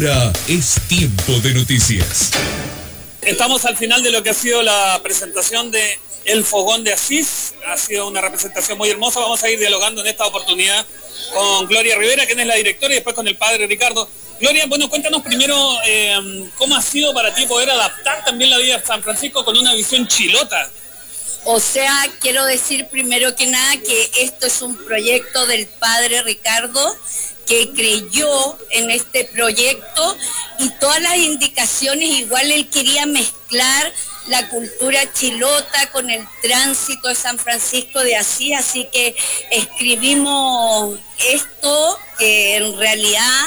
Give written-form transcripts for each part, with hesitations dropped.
Ahora es tiempo de noticias. Estamos al final de lo que ha sido la presentación de El Fogón de Asís. Ha sido una representación muy hermosa. Vamos a ir dialogando en esta oportunidad con Gloria Rivera, quien es la directora, y después con el padre Ricardo. Gloria, bueno, cuéntanos primero cómo ha sido para ti poder adaptar también la vida de San Francisco con una visión chilota. O sea, quiero decir primero que nada que esto es un proyecto del padre Ricardo, que creyó en este proyecto, y todas las indicaciones, igual él quería mezclar la cultura chilota con el tránsito de San Francisco de Asís, así que escribimos esto, que en realidad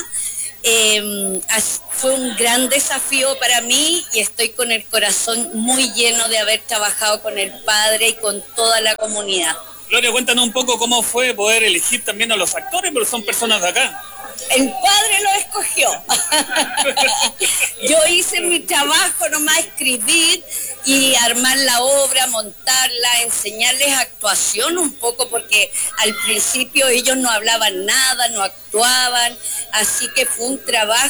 fue un gran desafío para mí, y estoy con el corazón muy lleno de haber trabajado con el padre y con toda la comunidad. Gloria, cuéntanos un poco cómo fue poder elegir también a los actores, pero son personas de acá. El padre lo escogió. Yo hice mi trabajo nomás, escribir y armar la obra, montarla, enseñarles actuación un poco, porque al principio ellos no hablaban nada, no actuaban, así que fue un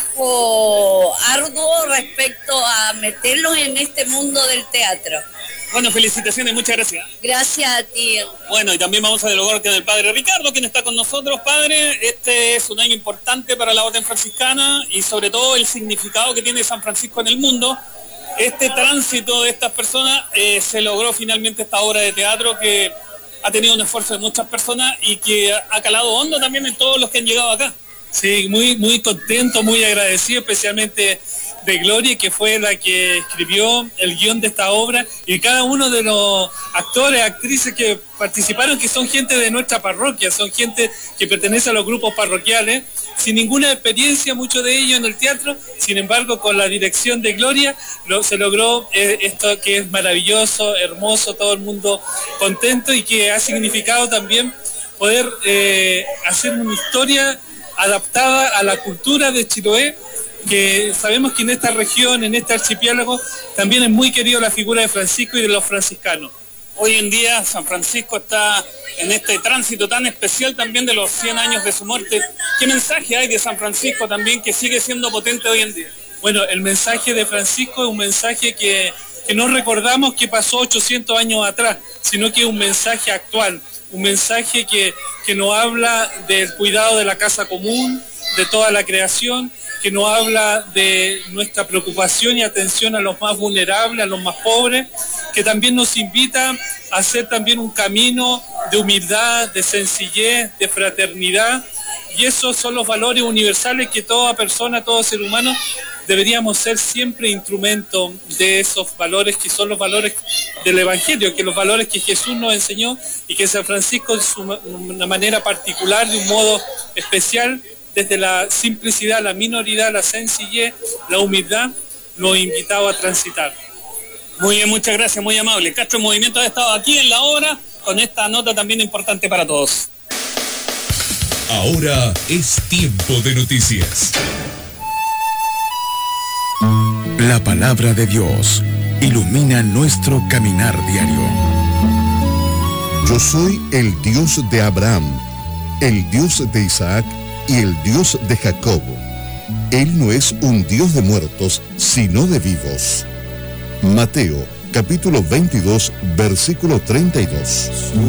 trabajo arduo respecto a meterlos en este mundo del teatro. Bueno, felicitaciones, muchas gracias. Gracias a ti. Bueno, y también vamos a dialogar con el padre Ricardo, quien está con nosotros. Padre, este es un año importante para la orden franciscana y sobre todo el significado que tiene San Francisco en el mundo. Este tránsito de estas personas se logró finalmente esta obra de teatro que ha tenido un esfuerzo de muchas personas y que ha calado hondo también en todos los que han llegado acá. Sí, muy contento, muy agradecido, especialmente de Gloria, que fue la que escribió el guión de esta obra, y cada uno de los actores, actrices que participaron, que son gente de nuestra parroquia, son gente que pertenece a los grupos parroquiales, sin ninguna experiencia, muchos de ellos en el teatro. Sin embargo, con la dirección de Gloria se logró esto que es maravilloso, hermoso, todo el mundo contento, y que ha significado también poder hacer una historia adaptada a la cultura de Chiloé, que sabemos que en esta región, en este archipiélago, también es muy querido la figura de Francisco y de los franciscanos. Hoy en día San Francisco está en este tránsito tan especial también de los 100 años de su muerte. ¿Qué mensaje hay de San Francisco también que sigue siendo potente hoy en día? Bueno, el mensaje de Francisco es un mensaje que no recordamos que pasó 800 años atrás, sino que es un mensaje actual, un mensaje que nos habla del cuidado de la casa común, de toda la creación, que nos habla de nuestra preocupación y atención a los más vulnerables, a los más pobres, que también nos invita a hacer también un camino de humildad, de sencillez, de fraternidad, y esos son los valores universales que toda persona, todo ser humano, deberíamos ser siempre instrumento de esos valores, que son los valores del Evangelio, que los valores que Jesús nos enseñó, y que San Francisco, de una manera particular, de un modo especial, desde la simplicidad, la minoridad, la sencillez, la humildad, nos invitaba a transitar. Muy bien, muchas gracias, muy amable. Castro en Movimiento ha estado aquí en la obra con esta nota también importante para todos. Ahora es tiempo de noticias. La palabra de Dios ilumina nuestro caminar diario. Yo soy el Dios de Abraham, el Dios de Isaac y el Dios de Jacob. Él no es un Dios de muertos, sino de vivos. Mateo, capítulo 22, versículo 32.